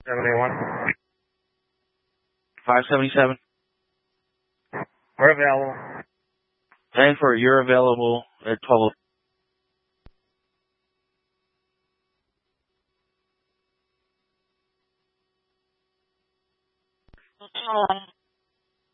71. 577. We're available. And for you're available at 12.